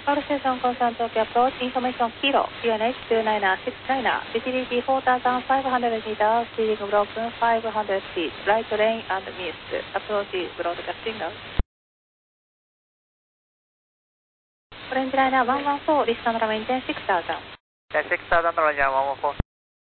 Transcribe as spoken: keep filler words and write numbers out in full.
All station constant Tokyo approach information kilo U N H two nine six nine visibility four thousand five hundred meters speeding broken five hundred feet right lane and missed approach broadcasting out. Orange liner one one four listener maintain six thousand. Yeah, six thousand Orange liner one one four.